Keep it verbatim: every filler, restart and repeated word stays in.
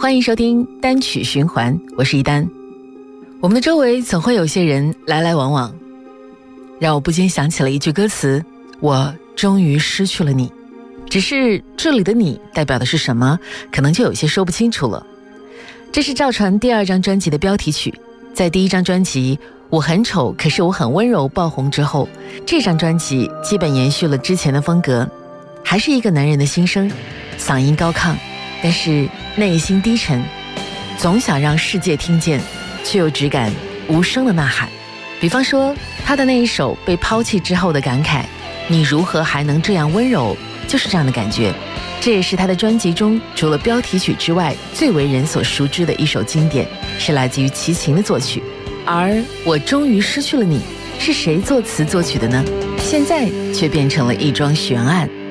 欢迎收听单曲循环，我是一丹。我们的周围总会有些人来来往往，让我不禁想起了一句歌词：我终于失去了你。只是这里的你代表的是什么，可能就有些说不清楚了。这是赵传第二张专辑的标题曲，在第一张专辑我很丑可是我很温柔爆红之后，这张专辑基本延续了之前的风格，还是一个男人的心声，嗓音高亢，但是内心低沉，总想让世界听见，却又只敢无声的呐喊。比方说他的那一首被抛弃之后的感慨，你如何还能这样温柔，就是这样的感觉。这也是他的专辑中除了标题曲之外最为人所熟知的一首经典，是来自于齐秦的作曲。而我终于失去了你，是谁作词作曲的呢？现在却变成了一桩悬案。